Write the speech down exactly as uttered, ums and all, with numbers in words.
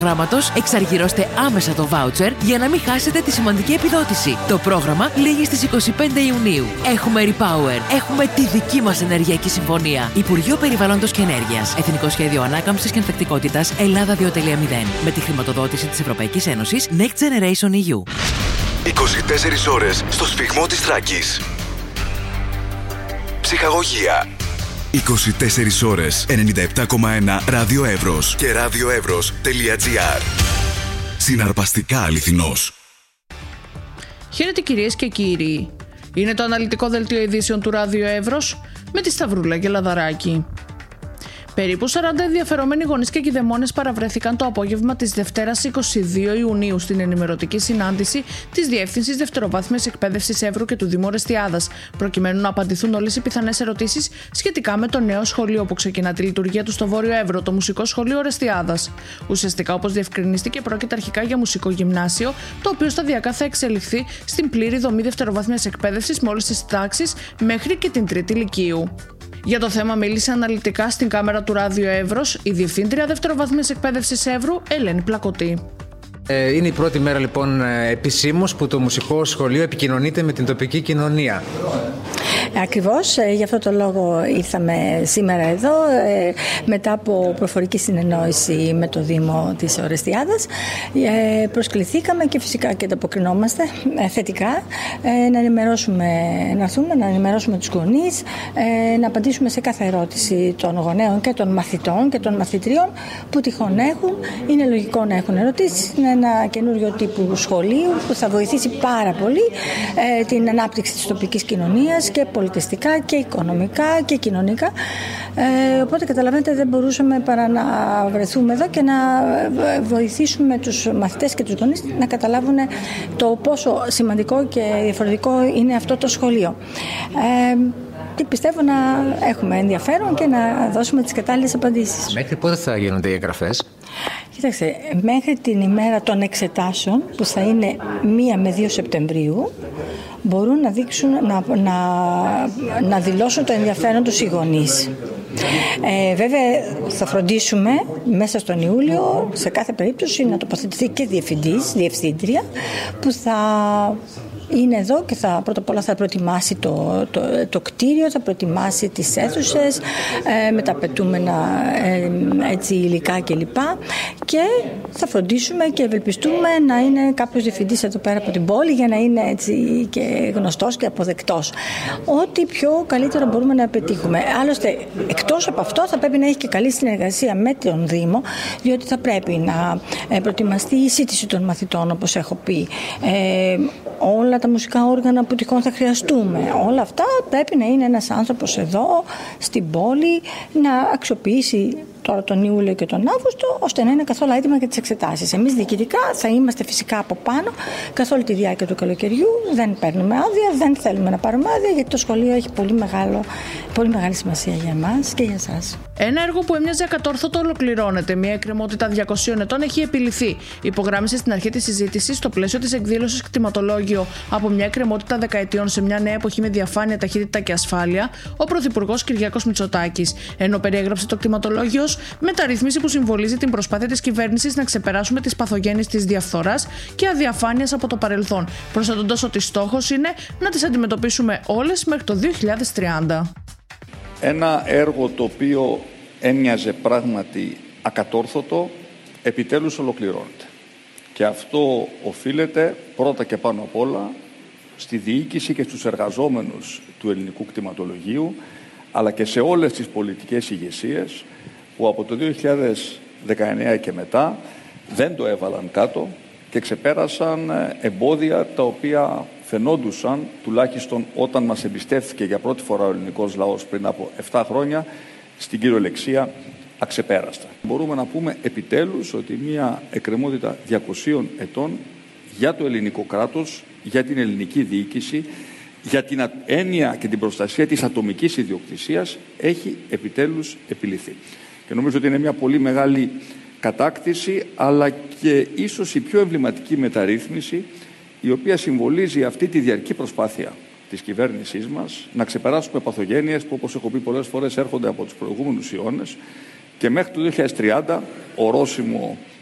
Προγράμματος εξαργυρώστε άμεσα το βάουτσερ για να μην χάσετε τη σημαντική επιδότηση. Το πρόγραμμα λήγει στις είκοσι πέντε Ιουνίου. Έχουμε Repower. Έχουμε τη δική μας ενεργειακή συμφωνία. Υπουργείο Περιβάλλοντος και Ενέργειας. Εθνικό Σχέδιο Ανάκαμψης και Ανθεκτικότητας Ελλάδα δύο κόμμα μηδέν. Με τη χρηματοδότηση της Ευρωπαϊκής Ένωσης Next Generation ι γιου. είκοσι τέσσερις ώρες στο σφιγμό της Θράκης. Ψυχαγωγία. είκοσι τέσσερις ώρες ενενήντα επτά κόμμα ένα Ράδιο Εύρος και radioevros.gr. Συναρπαστικά αληθινός. Χαίρετε κυρίες και κύριοι. Είναι το αναλυτικό δελτίο ειδήσεων του Ράδιο Εύρος με τη Σταυρούλα και Λαδαράκη. Περίπου σαράντα ενδιαφερομένοι γονείς και κηδεμόνες παραβρέθηκαν το απόγευμα της Δευτέρας είκοσι δύο Ιουνίου στην ενημερωτική συνάντηση της Διεύθυνσης Δευτεροβάθμιας Εκπαίδευσης Εύρου και του Δήμου Ορεστιάδας, προκειμένου να απαντηθούν όλες οι πιθανές ερωτήσεις σχετικά με το νέο σχολείο που ξεκινά τη λειτουργία του στο Βόρειο Εύρο, το Μουσικό Σχολείο Ορεστιάδας. Ουσιαστικά, όπως διευκρινίστηκε, πρόκειται αρχικά για μουσικό γυμνάσιο, το οποίο σταδιακά θα εξελιχθεί στην πλήρη δομή δευτεροβάθμιας εκπαίδευσης με όλες τις τάξεις μέχρι και την τρίτη λυκείου. Για το θέμα μίλησε αναλυτικά στην κάμερα του Ράδιο Εύρος η Διευθύντρια Δευτεροβάθμιας Εκπαίδευσης Εύρου, Ελένη Πλακωτή. Είναι η πρώτη μέρα λοιπόν επισήμως που το Μουσικό Σχολείο επικοινωνείται με την τοπική κοινωνία. Ακριβώς, γι' αυτό το λόγο ήρθαμε σήμερα εδώ, μετά από προφορική συνεννόηση με το Δήμο της Ορεστιάδας. Προσκληθήκαμε και φυσικά και ανταποκρινόμαστε θετικά να ενημερώσουμε, να έρθουμε, να ενημερώσουμε τους γονείς, να απαντήσουμε σε κάθε ερώτηση των γονέων και των μαθητών και των μαθητριών που τυχόν έχουν. Είναι λογικό να έχουν ερωτήσεις. Είναι ένα καινούριο τύπου σχολείου που θα βοηθήσει πάρα πολύ την ανάπτυξη της τοπικής κοινωνίας και πολιτιστικά και οικονομικά και κοινωνικά. Ε, οπότε καταλαβαίνετε, δεν μπορούσαμε παρά να βρεθούμε εδώ και να βοηθήσουμε τους μαθητές και τους γονείς να καταλάβουν το πόσο σημαντικό και διαφορετικό είναι αυτό το σχολείο. Ε, και πιστεύω να έχουμε ενδιαφέρον και να δώσουμε τις κατάλληλες απαντήσεις. Μέχρι πότε θα γίνονται οι εγγραφές? Κοίταξε, μέχρι την ημέρα των εξετάσεων που θα είναι μία με δύο Σεπτεμβρίου μπορούν να, δείξουν, να, να, να δηλώσουν το ενδιαφέρον τους οι γονείς. Ε, βέβαια θα φροντίσουμε μέσα στον Ιούλιο σε κάθε περίπτωση να τοποθετηθεί και διευθυντής, διευθύντρια που θα είναι εδώ και θα, πρώτα απ' όλα θα προετοιμάσει το, το, το κτίριο, θα προετοιμάσει τις αίθουσες ε, με τα απαιτούμενα ε, έτσι, υλικά κλπ. Και θα φροντίσουμε και ευελπιστούμε να είναι κάποιος διευθυντής εδώ πέρα από την πόλη για να είναι έτσι και γνωστός και αποδεκτός. Ό,τι πιο καλύτερο μπορούμε να πετύχουμε. Άλλωστε, εκτός από αυτό θα πρέπει να έχει και καλή συνεργασία με τον Δήμο, διότι θα πρέπει να προετοιμαστεί η σύντηση των μαθητών, όπως έχω πει. Ε, όλα τα μουσικά όργανα που τυχόν θα χρειαστούμε. Όλα αυτά πρέπει να είναι ένας άνθρωπος εδώ στην πόλη να αξιοποιήσει τώρα τον Ιούλιο και τον Αύγουστο, ώστε να είναι καθόλου έτοιμα για τις εξετάσεις. Εμείς διοικητικά θα είμαστε φυσικά από πάνω καθ' όλη τη διάρκεια του καλοκαιριού. Δεν παίρνουμε άδεια, δεν θέλουμε να πάρουμε άδεια, γιατί το σχολείο έχει πολύ, μεγάλο, πολύ μεγάλη σημασία για εμάς και για εσάς. Ένα έργο που έμοιαζε ακατόρθωτο ολοκληρώνεται. Μια εκκρεμότητα διακοσίων ετών έχει επιληθεί. Υπογράμμισε στην αρχή της συζήτησης, στο πλαίσιο της εκδήλωσης Κτηματολόγιο από μια εκκρεμότητα δεκαετιών σε μια νέα εποχή με διαφάνεια, ταχύτητα και ασφάλεια, ο Πρωθυπουργός Κυριάκος Μητσοτάκης. Ενώ περιέγραψε το κτηματολόγιο μεταρρύθμιση που συμβολίζει την προσπάθεια της κυβέρνησης να ξεπεράσουμε τις παθογένειες της διαφθοράς και αδιαφάνειας από το παρελθόν, προσθέτοντας ότι στόχος είναι να τις αντιμετωπίσουμε όλες μέχρι το δύο χιλιάδες τριάντα. Ένα έργο το οποίο έμοιαζε πράγματι ακατόρθωτο, επιτέλους ολοκληρώνεται. Και αυτό οφείλεται πρώτα και πάνω απ' όλα στη διοίκηση και στους εργαζόμενους του ελληνικού κτηματολογίου, αλλά και σε όλες τις πολιτικές ηγεσίες που από το δύο χιλιάδες δεκαεννέα και μετά δεν το έβαλαν κάτω και ξεπέρασαν εμπόδια τα οποία φαινόντουσαν, τουλάχιστον όταν μας εμπιστεύθηκε για πρώτη φορά ο ελληνικός λαός πριν από επτά χρόνια, στην κυριολεξία αξεπέραστα. Μπορούμε να πούμε επιτέλους ότι μια εκκρεμότητα διακοσίων ετών για το ελληνικό κράτος, για την ελληνική διοίκηση, για την έννοια και την προστασία της ατομικής ιδιοκτησίας έχει επιτέλους επιληθεί. Και νομίζω ότι είναι μια πολύ μεγάλη κατάκτηση, αλλά και ίσως η πιο εμβληματική μεταρρύθμιση, η οποία συμβολίζει αυτή τη διαρκή προσπάθεια της κυβέρνησής μας να ξεπεράσουμε παθογένειες που, όπως έχω πει πολλές φορές, έρχονται από τους προηγούμενους αιώνες και μέχρι το δύο χιλιάδες τριάντα ορόσημο